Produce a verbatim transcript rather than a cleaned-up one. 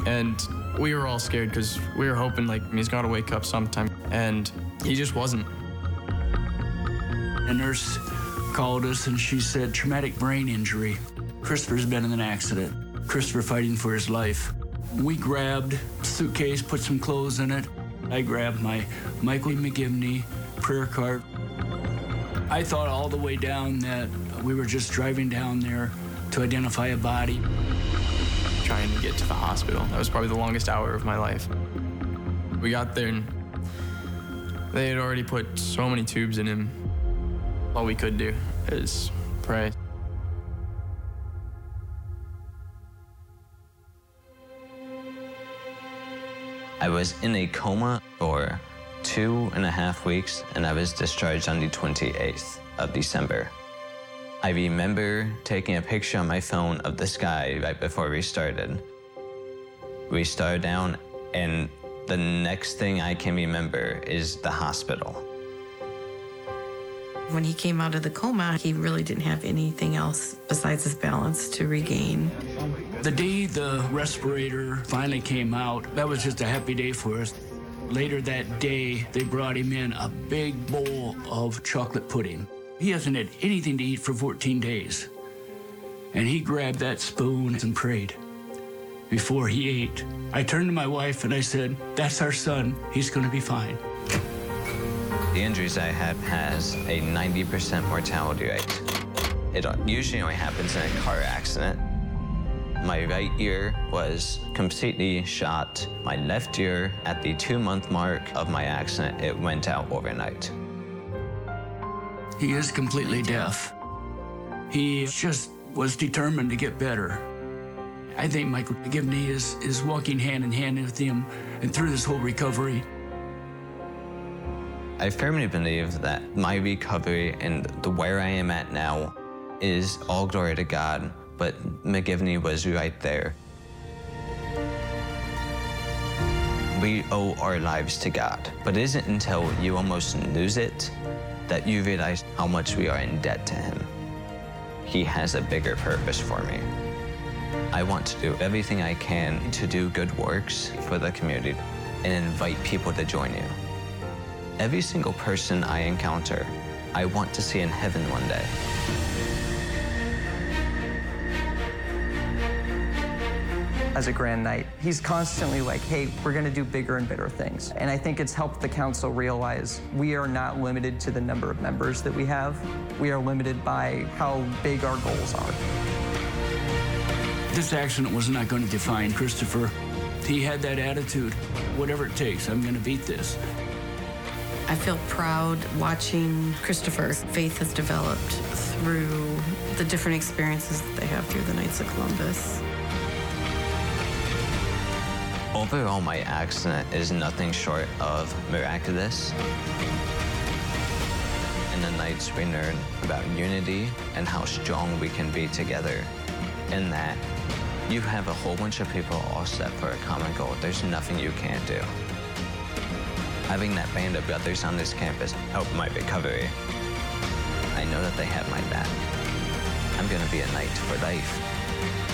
And we were all scared because we were hoping like he's got to wake up sometime, and he just wasn't. A nurse called us and she said, traumatic brain injury. Christopher's been in an accident. Christopher fighting for his life. We grabbed a suitcase, put some clothes in it. I grabbed my Michael McGivney prayer card. I thought all the way down that we were just driving down there to identify a body. Trying to get to the hospital. That was probably the longest hour of my life. We got there and they had already put so many tubes in him. All we could do is pray. I was in a coma for two and a half weeks, and I was discharged on the twenty-eighth of December. I remember taking a picture on my phone of the sky right before we started. We started down, and the next thing I can remember is the hospital. When he came out of the coma, he really didn't have anything else besides his balance to regain. The day the respirator finally came out, that was just a happy day for us. Later that day, they brought him in a big bowl of chocolate pudding. He hasn't had anything to eat for fourteen days. And he grabbed that spoon and prayed before he ate. I turned to my wife and I said, that's our son, he's gonna be fine. The injuries I had has a ninety percent mortality rate. It usually only happens in a car accident. My right ear was completely shot. My left ear, at the two-month mark of my accident, it went out overnight. He is completely deaf. He just was determined to get better. I think Michael McGivney is, is walking hand in hand with him and through this whole recovery. I firmly believe that my recovery and the where I am at now is all glory to God, but McGivney was right there. We owe our lives to God, but it isn't until you almost lose it that you realize how much we are in debt to him. He has a bigger purpose for me. I want to do everything I can to do good works for the community and invite people to join you. Every single person I encounter, I want to see in heaven one day. As a Grand Knight, he's constantly like, hey, we're gonna do bigger and better things. And I think it's helped the council realize we are not limited to the number of members that we have. We are limited by how big our goals are. This accident was not going to define Christopher. He had that attitude, whatever it takes, I'm gonna beat this. I feel proud watching Christopher's faith has developed through the different experiences that they have through the Knights of Columbus. Overall, my accident is nothing short of miraculous. In the Knights, we learn about unity and how strong we can be together. In that, you have a whole bunch of people all set for a common goal. There's nothing you can't do. Having that band of brothers on this campus helped my recovery. I know that they have my back. I'm gonna be a Knight for life.